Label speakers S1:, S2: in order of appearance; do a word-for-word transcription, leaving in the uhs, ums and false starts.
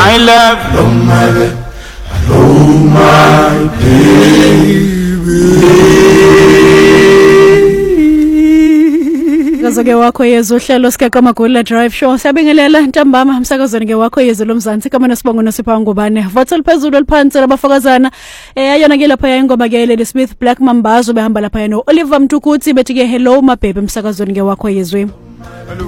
S1: my love, hello my love, hello my baby.
S2: Kazoke wakho yezu uhlelo sikeka magula drive show siyabingelela ntambama umsakazweni ke wakho yezu lomzansi kama nesibongo nosipha ngubane vote liphezulu eliphansi labafakazana eh ayona ke lapha ingoma ke Lady Smith Black Mambazo behamba lapha no Oliver Mtukudzi bethi ke hello my baby umsakazweni ke wakho yezwe.